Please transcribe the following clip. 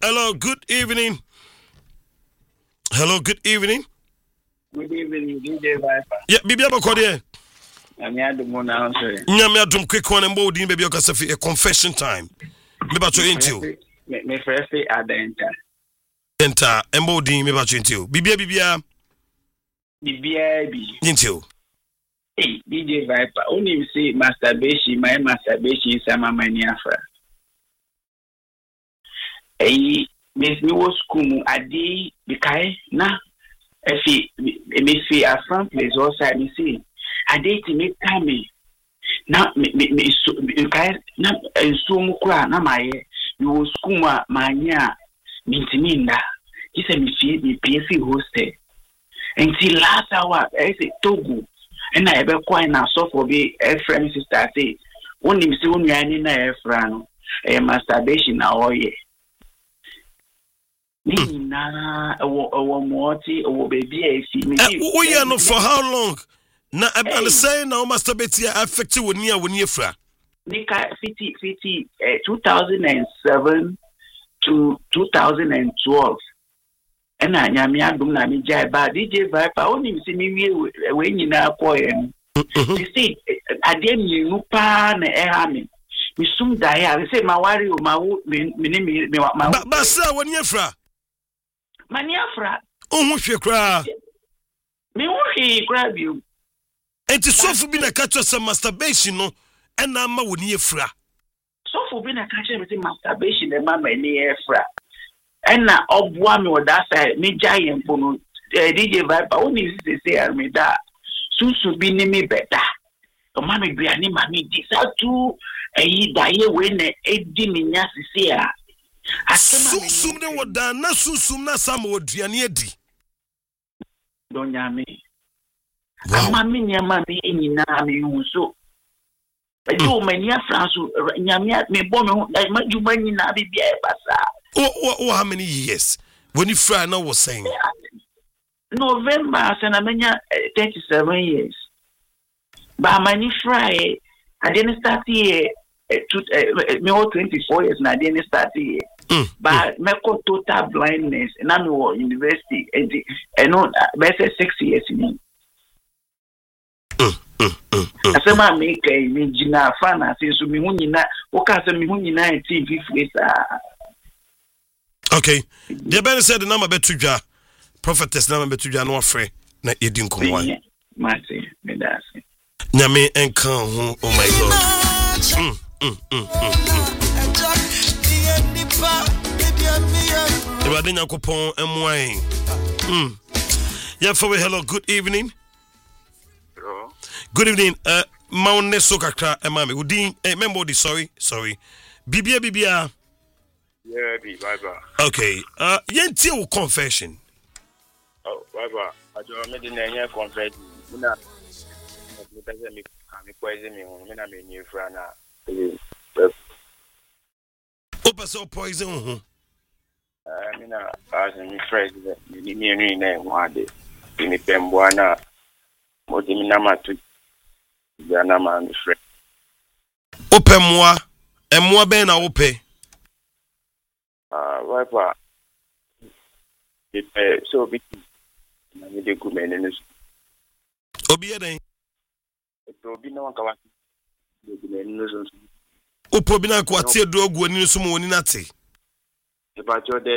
Hello, good evening. Hello, good evening. Good evening, DJ Viper. Yeah, Bibi Abakode. I'm here to go now, sir. Nyame adom quick one and boldin baby okasafi a confession time. Me ba to into. Me first adenta. Enter and boldin me ba to into. Bibia. Bibia bi. Into. Hey, DJ Viper. Only say masturbation, my masturbation sama maniafra. Hey, Miss me was school adi bikai na. If me see a front place outside me see. Adi to make time. Na me so bikai na so mu kura na maye. You was school mania mintiminda. He said me PSC hosted. Until last hour, I say Togo. And I ever quite now so for be a friend sister say, only me see only I need a friend, a masturbation now, yeah. Nina, a morty, or baby, I see me. We are not for how long? Na I'm saying now masturbation affect you when you're fra. Nika 2007 to 2012. And I am young, na me jai ba DJ Viper. Only see me when you now call him. You see, I didn't you pan a me. We soon die. I say my worry, my me. Basa when you're fra. Maniafra. Oh, what's your cry? Me who grab you. And to so for being a catch of some masturbation, no, and I'm a when you're fra. So for being a catch of masturbation, the mamma near fra. And now, of one or that side, me giant bono, DJ Viper, only say, me that soon should be me better. The mammy granny, mammy, this are two a die when a diminas is here. I soon they were done, not soon, not some would Gianni. Don't yam me. Mammy, your mammy, in Nami, so. But you, many France, Yamia, me bomb, like you money, Nabi, Bassa. Oh, how many years? When you fry now was saying November, and I 37 years. But my fry, I didn't start here. Me 24 years, and I didn't start here. But me got total blindness, and I'm in university, and no, better 6 years in me. I said, my make a me Gina fan. I say, so me hunina, what can me hunina TV face. Okay. The Ben said the number betuja. Prophetess number betuja no free. Na edin komwan. Mate, me that's it. Nyame enka ho, oh my God. Ebade nyakopon emwan. Yeah, for hello, good evening. Hello. Good evening. Maune sokakra emame. Udin member sorry. Bibia. Yeah, bye-bye. Okay. Yenti wo confession. Oh, bye-bye. I don't make the confession. Me poison me. Me na me new friend na. Opa poison ho. Me na as me friend me na one day. Me pembo na. Mo di me na matu. Ya na man friend. Opemwa. Emwa ben na ope. Bye-bye. So big. Na me de good men. Obi eden. Obi na wanka wa. De men no so. Opo bi na ko atie do ogu ani so mo woni nate. E ba jo de